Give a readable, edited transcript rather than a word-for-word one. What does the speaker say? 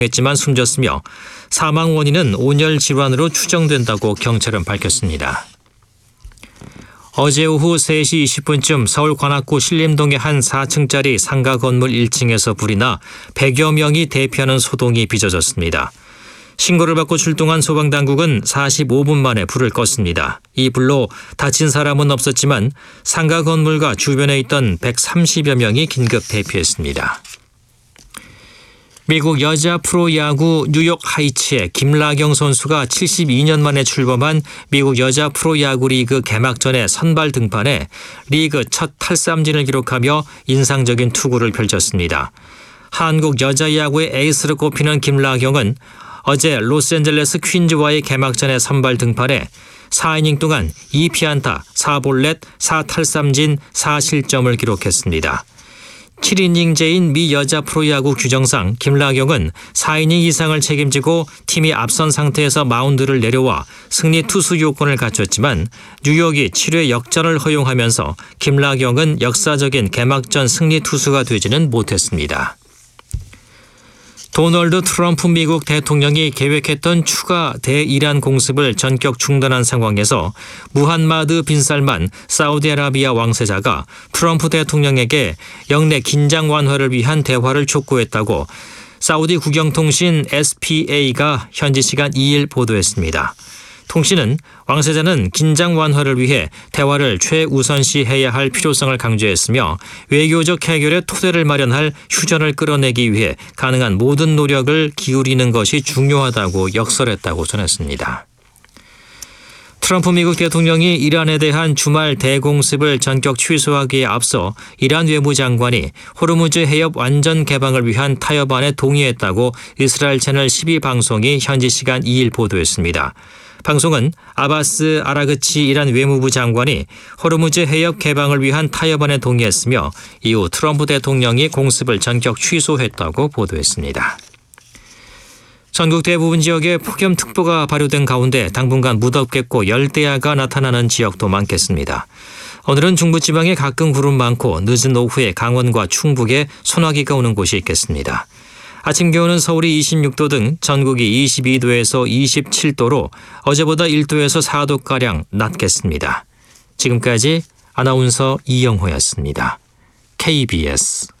했지만 숨졌으며 사망 원인은 온열 질환으로 추정된다고 경찰은 밝혔습니다. 어제 오후 3시 20분쯤 서울 관악구 신림동의 한 4층짜리 상가 건물 1층에서 불이 나 100여 명이 대피하는 소동이 빚어졌습니다. 신고를 받고 출동한 소방당국은 45분 만에 불을 껐습니다. 이 불로 다친 사람은 없었지만 상가 건물과 주변에 있던 130여 명이 긴급 대피했습니다. 미국 여자 프로야구 뉴욕 하이츠의 김라경 선수가 72년 만에 출범한 미국 여자 프로야구 리그 개막전에 선발 등판해 리그 첫 탈삼진을 기록하며 인상적인 투구를 펼쳤습니다. 한국 여자 야구의 에이스로 꼽히는 김라경은 어제 로스앤젤레스 퀸즈와의 개막전에 선발 등판해 4이닝 동안 2피안타, 4볼넷, 4탈삼진, 4실점을 기록했습니다. 7이닝제인 미 여자 프로야구 규정상 김라경은 4이닝 이상을 책임지고 팀이 앞선 상태에서 마운드를 내려와 승리 투수 요건을 갖췄지만 뉴욕이 7회 역전을 허용하면서 김라경은 역사적인 개막전 승리 투수가 되지는 못했습니다. 도널드 트럼프 미국 대통령이 계획했던 추가 대이란 공습을 전격 중단한 상황에서 무함마드 빈 살만 사우디아라비아 왕세자가 트럼프 대통령에게 영내 긴장 완화를 위한 대화를 촉구했다고 사우디 국영통신 SPA가 현지 시간 2일 보도했습니다. 통신은 왕세자는 긴장 완화를 위해 대화를 최우선시해야 할 필요성을 강조했으며 외교적 해결의 토대를 마련할 휴전을 끌어내기 위해 가능한 모든 노력을 기울이는 것이 중요하다고 역설했다고 전했습니다. 트럼프 미국 대통령이 이란에 대한 주말 대공습을 전격 취소하기에 앞서 이란 외무장관이 호르무즈 해협 완전 개방을 위한 타협안에 동의했다고 이스라엘 채널 12방송이 현지 시간 2일 보도했습니다. 방송은 아바스 아라그치 이란 외무부 장관이 호르무즈 해협 개방을 위한 타협안에 동의했으며 이후 트럼프 대통령이 공습을 전격 취소했다고 보도했습니다. 전국 대부분 지역에 폭염특보가 발효된 가운데 당분간 무덥겠고 열대야가 나타나는 지역도 많겠습니다. 오늘은 중부지방에 가끔 구름 많고 늦은 오후에 강원과 충북에 소나기가 오는 곳이 있겠습니다. 아침 기온은 서울이 26도 등 전국이 22도에서 27도로 어제보다 1도에서 4도가량 낮겠습니다. 지금까지 아나운서 이영호였습니다. KBS